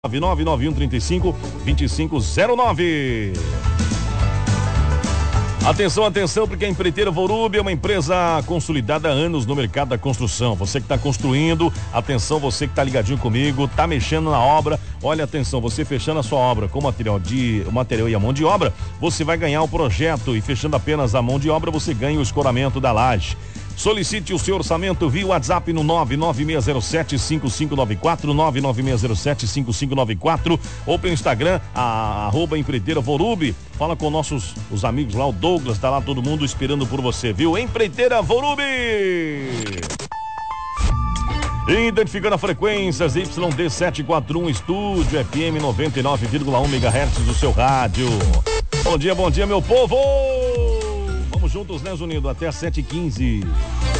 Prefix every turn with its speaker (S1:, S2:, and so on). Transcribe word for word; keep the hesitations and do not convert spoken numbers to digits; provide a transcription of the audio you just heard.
S1: nove nove nove um três cinco, dois cinco zero nove. Atenção, atenção, porque a Empreiteira Vorube é uma empresa consolidada há anos no mercado da construção. Você que está construindo, atenção, você que está ligadinho comigo, está mexendo na obra, olha, atenção, você fechando a sua obra com material de, o material e a mão de obra, você vai ganhar o projeto, e fechando apenas a mão de obra, você ganha o escoramento da laje. Solicite o seu orçamento via WhatsApp no nove nove seis zero sete cinco cinco nove quatro, nove nove seis zero sete cinco cinco nove quatro, ou pelo Instagram, a, arroba Empreiteira Vorube. Fala com nossos os amigos lá, o Douglas, tá lá todo mundo esperando por você, viu? Empreiteira Vorube! Identificando a frequências Y D setecentos e quarenta e um, estúdio F M noventa e nove vírgula um megahertz do seu rádio. Bom dia, bom dia, meu povo! Vamos juntos, né, Zunido? Até às sete e quinze.